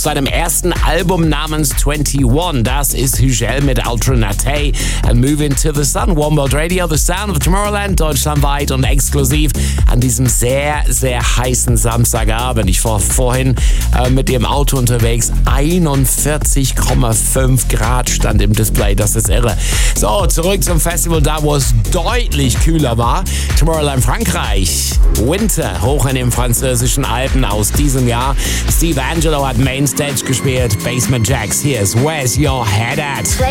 seinem ersten Album namens 21. Das ist Hügel mit Alternate and Moving to the Sun. One World Radio, the sound of Tomorrowland, deutschlandweit und exklusiv an diesem sehr, sehr heißen Samstagabend. Ich war vorhin mit dem Auto unterwegs. 41,5 Grad stand im Display. Das ist irre. So, zurück zum Festival, da wo es deutlich kühler war. Tomorrowland Frankreich. Winter, hoch in den französischen Alpen aus diesem Jahr. Steve Angelo hat Mainstage gespielt. Basement Jaxx, hier ist Where's Your Head At?